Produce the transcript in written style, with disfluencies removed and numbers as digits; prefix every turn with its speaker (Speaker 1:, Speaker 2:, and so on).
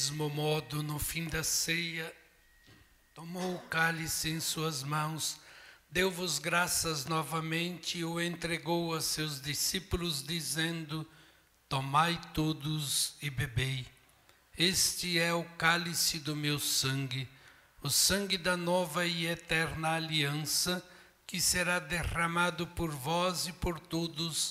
Speaker 1: mesmo modo, no fim da ceia, tomou o cálice em suas mãos, deu-vos graças novamente e o entregou a seus discípulos, dizendo: tomai todos e bebei. Este é o cálice do meu sangue, o sangue da nova e eterna aliança, que será derramado por vós e por todos